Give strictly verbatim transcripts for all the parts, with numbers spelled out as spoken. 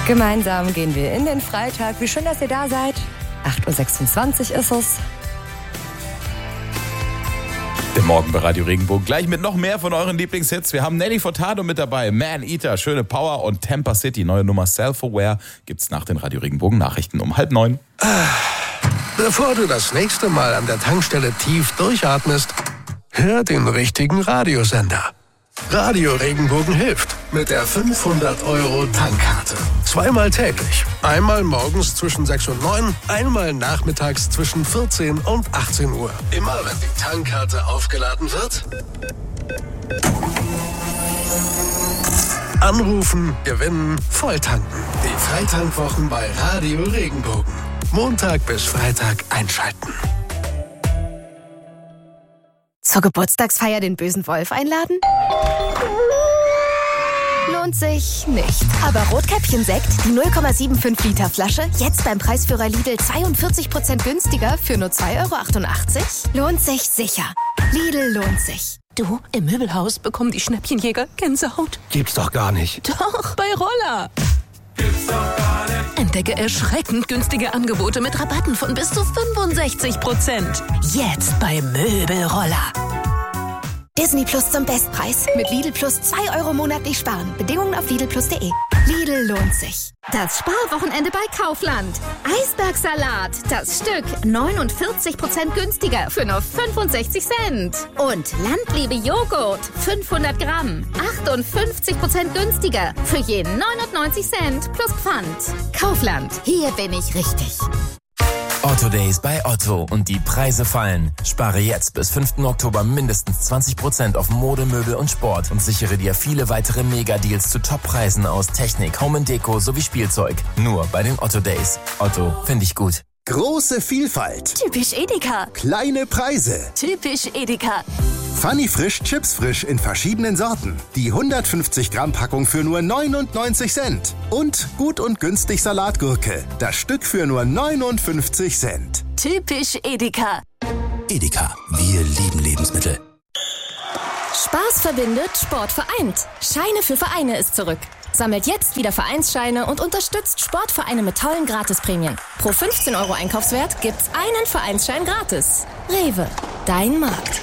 Gemeinsam gehen wir in den Freitag. Wie schön, dass ihr da seid. acht Uhr sechsundzwanzig ist es. Der Morgen bei Radio Regenbogen. Gleich mit noch mehr von euren Lieblingshits. Wir haben Nelly Furtado mit dabei, Man Eater, Schöne Power und Tampa City. Neue Nummer Self-Aware gibt's nach den Radio Regenbogen Nachrichten um halb neun. Bevor du das nächste Mal an der Tankstelle tief durchatmest, hör den richtigen Radiosender. Radio Regenbogen hilft mit der fünfhundert Euro Tankkarte. Zweimal täglich. Einmal morgens zwischen sechs und neun, einmal nachmittags zwischen vierzehn und achtzehn Uhr. Immer wenn die Tankkarte aufgeladen wird, anrufen, gewinnen, volltanken. Die Freitankwwochen bei Radio Regenbogen. Montag bis Freitag einschalten. Zur Geburtstagsfeier den bösen Wolf einladen? Lohnt sich nicht. Aber Rotkäppchen-Sekt, die null Komma fünfundsiebzig Liter Flasche, jetzt beim Preisführer Lidl zweiundvierzig Prozent günstiger für nur zwei Euro achtundachtzig? Lohnt sich sicher. Lidl lohnt sich. Du, im Möbelhaus bekommen die Schnäppchenjäger Gänsehaut. Gibt's doch gar nicht. Doch, bei Roller. Gibt's doch gar nicht. Entdecke erschreckend günstige Angebote mit Rabatten von bis zu fünfundsechzig Prozent. Jetzt bei Möbelroller. Disney Plus zum Bestpreis. Mit Lidl Plus zwei Euro monatlich sparen. Bedingungen auf lidl plus punkt de. Lidl lohnt sich. Das Sparwochenende bei Kaufland. Eisbergsalat, das Stück neunundvierzig Prozent günstiger für nur fünfundsechzig Cent. Und Landliebe Joghurt, fünfhundert Gramm, achtundfünfzig Prozent günstiger für je neunundneunzig Cent plus Pfand. Kaufland, hier bin ich richtig. Otto Days bei Otto und die Preise fallen. Spare jetzt bis fünften Oktober mindestens zwanzig Prozent auf Mode, Möbel und Sport und sichere dir viele weitere Mega-Deals zu Top-Preisen aus Technik, Home and Deko sowie Spielzeug. Nur bei den Otto Days. Otto, finde ich gut. Große Vielfalt. Typisch Edeka. Kleine Preise. Typisch Edeka. Funny Frisch, Chips frisch in verschiedenen Sorten. Die hundertfünfzig Gramm Packung für nur neunundneunzig Cent. Und gut und günstig Salatgurke. Das Stück für nur neunundfünfzig Cent. Typisch Edeka. Edeka, wir lieben Lebensmittel. Spaß verbindet, Sport vereint. Scheine für Vereine ist zurück. Sammelt jetzt wieder Vereinsscheine und unterstützt Sportvereine mit tollen Gratisprämien. Pro fünfzehn Euro Einkaufswert gibt's einen Vereinsschein gratis. Rewe, dein Markt.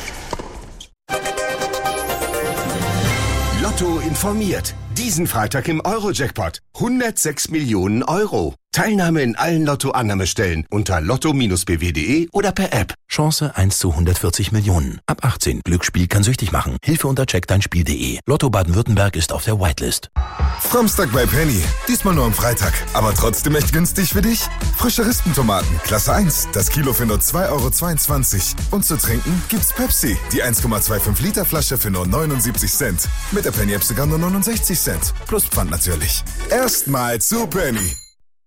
Lotto informiert. Diesen Freitag im Euro-Jackpot. hundertsechs Millionen Euro. Teilnahme in allen Lotto-Annahmestellen unter lotto b w punkt de oder per App. Chance eins zu hundertvierzig Millionen. Ab achtzehn. Glücksspiel kann süchtig machen. Hilfe unter check dein spiel punkt de. Lotto Baden-Württemberg ist auf der Whitelist. Samstag bei Penny. Diesmal nur am Freitag. Aber trotzdem echt günstig für dich. Frische Rispentomaten. Klasse eins. Das Kilo für nur zwei Euro zweiundzwanzig. Und zu trinken gibt's Pepsi. Die eins Komma fünfundzwanzig Liter Flasche für nur neunundsiebzig Cent. Mit der Penny-App sogar nur neunundsechzig Cent. Plus Pfand natürlich. Erstmal zu Penny.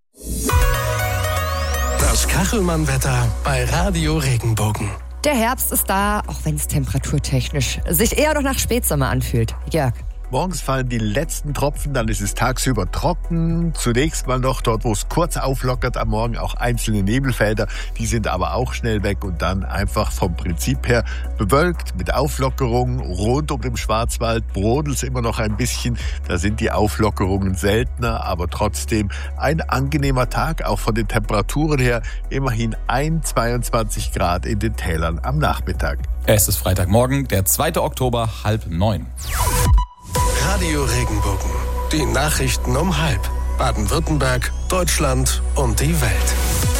Das Kachelmann-Wetter bei Radio Regenbogen. Der Herbst ist da, auch wenn es temperaturtechnisch sich eher noch nach Spätsommer anfühlt. Jörg. Morgens fallen die letzten Tropfen, dann ist es tagsüber trocken. Zunächst mal noch dort, wo es kurz auflockert am Morgen, auch einzelne Nebelfelder. Die sind aber auch schnell weg und dann einfach vom Prinzip her bewölkt mit Auflockerungen. Rund um den Schwarzwald brodelt es immer noch ein bisschen. Da sind die Auflockerungen seltener, aber trotzdem ein angenehmer Tag, auch von den Temperaturen her. Immerhin einundzwanzig Grad in den Tälern am Nachmittag. Es ist Freitagmorgen, der zweite Oktober, halb neun. Radio Regenbogen. Die Nachrichten um halb. Baden-Württemberg, Deutschland und die Welt.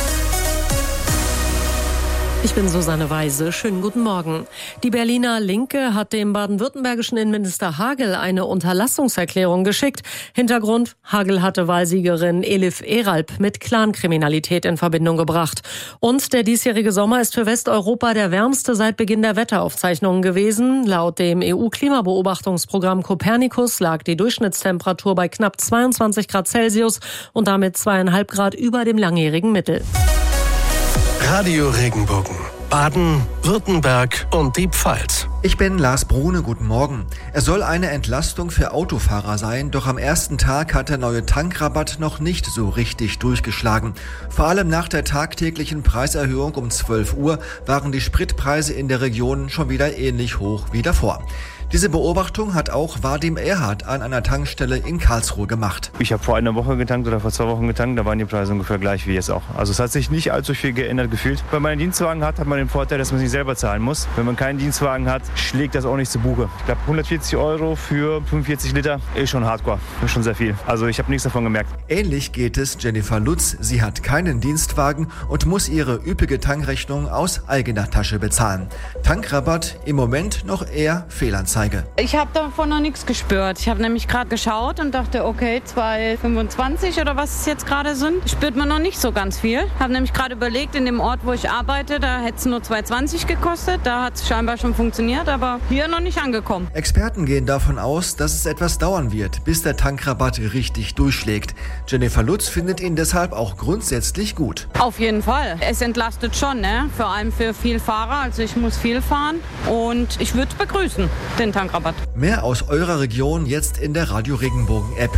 Ich bin Susanne Weise. Schönen guten Morgen. Die Berliner Linke hat dem baden-württembergischen Innenminister Hagel eine Unterlassungserklärung geschickt. Hintergrund: Hagel hatte Wahlsiegerin Elif Eralp mit Clankriminalität in Verbindung gebracht. Und der diesjährige Sommer ist für Westeuropa der wärmste seit Beginn der Wetteraufzeichnungen gewesen. Laut dem E U-Klimabeobachtungsprogramm Copernicus lag die Durchschnittstemperatur bei knapp zweiundzwanzig Grad Celsius und damit zweieinhalb Grad über dem langjährigen Mittel. Radio Regenbogen. Baden, Württemberg und die Pfalz. Ich bin Lars Brune, guten Morgen. Er soll eine Entlastung für Autofahrer sein, doch am ersten Tag hat der neue Tankrabatt noch nicht so richtig durchgeschlagen. Vor allem nach der tagtäglichen Preiserhöhung um zwölf Uhr waren die Spritpreise in der Region schon wieder ähnlich hoch wie davor. Diese Beobachtung hat auch Vadim Erhard an einer Tankstelle in Karlsruhe gemacht. Ich habe vor einer Woche getankt oder vor zwei Wochen getankt, da waren die Preise ungefähr gleich wie jetzt auch. Also es hat sich nicht allzu viel geändert gefühlt. Wenn man einen Dienstwagen hat, hat man den Vorteil, dass man sich selber zahlen muss. Wenn man keinen Dienstwagen hat, schlägt das auch nicht zu Buche. Ich glaube hundertvierzig Euro für fünfundvierzig Liter ist schon hardcore, ist schon sehr viel. Also ich habe nichts davon gemerkt. Ähnlich geht es Jennifer Lutz. Sie hat keinen Dienstwagen und muss ihre üppige Tankrechnung aus eigener Tasche bezahlen. Tankrabatt im Moment noch eher Fehlanzeige. Ich habe davon noch nichts gespürt. Ich habe nämlich gerade geschaut und dachte, okay, zwei fünfundzwanzig oder was es jetzt gerade sind, spürt man noch nicht so ganz viel. Habe nämlich gerade überlegt, in dem Ort, wo ich arbeite, da hätte es nur zwei zwanzig gekostet. Da hat es scheinbar schon funktioniert, aber hier noch nicht angekommen. Experten gehen davon aus, dass es etwas dauern wird, bis der Tankrabatt richtig durchschlägt. Jennifer Lutz findet ihn deshalb auch grundsätzlich gut. Auf jeden Fall. Es entlastet schon, ne? Vor allem für viel Fahrer. Also ich muss viel fahren und ich würde es begrüßen, den Tankrabatt. Mehr aus eurer Region jetzt in der Radio Regenbogen App.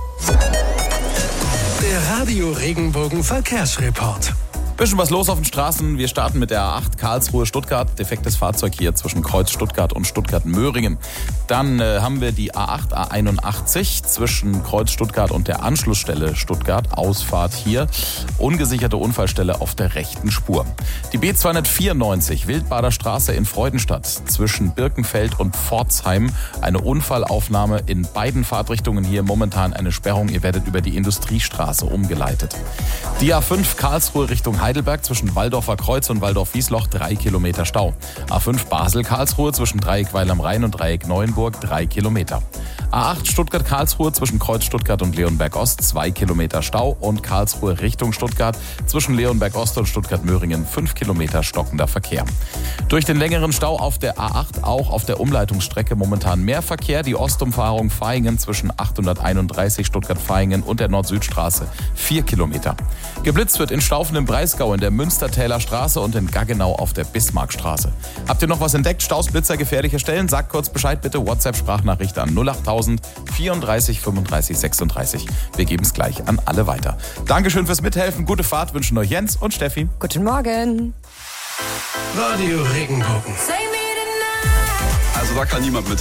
Der Radio Regenbogen Verkehrsreport. Bisschen was los auf den Straßen. Wir starten mit der A acht Karlsruhe-Stuttgart. Defektes Fahrzeug hier zwischen Kreuz Stuttgart und Stuttgart-Möhringen. Dann äh, haben wir die A acht A einundachtzig zwischen Kreuz Stuttgart und der Anschlussstelle Stuttgart. Ausfahrt hier. Ungesicherte Unfallstelle auf der rechten Spur. Die B zweihundertvierundneunzig Wildbader Straße in Freudenstadt zwischen Birkenfeld und Pforzheim. Eine Unfallaufnahme in beiden Fahrtrichtungen hier. Momentan eine Sperrung. Ihr werdet über die Industriestraße umgeleitet. Die A fünf Karlsruhe Richtung Heidelberg zwischen Walldorfer Kreuz und Walldorf-Wiesloch drei Kilometer Stau. A fünf Basel-Karlsruhe zwischen Dreieck Weil am Rhein und Dreieck Neuenburg drei Kilometer. A acht Stuttgart-Karlsruhe zwischen Kreuz Stuttgart und Leonberg-Ost zwei Kilometer Stau und Karlsruhe Richtung Stuttgart zwischen Leonberg-Ost und Stuttgart-Möhringen fünf Kilometer stockender Verkehr. Durch den längeren Stau auf der A acht auch auf der Umleitungsstrecke momentan mehr Verkehr. Die Ostumfahrung Vaihingen zwischen achthunderteinunddreißig Stuttgart-Vaihingen und der Nord-Süd-Straße vier Kilometer. Geblitzt wird in Staufen im Breisgau in der Münstertäler Straße und in Gaggenau auf der Bismarckstraße. Habt ihr noch was entdeckt? Staus, Blitzer, gefährliche Stellen? Sagt kurz Bescheid bitte. WhatsApp-Sprachnachricht an null achttausend vierunddreißig fünfunddreißig sechsunddreißig. Wir geben es gleich an alle weiter. Dankeschön fürs Mithelfen. Gute Fahrt wünschen euch Jens und Steffi. Guten Morgen. Radio Regenbogen. Also da kann niemand mit.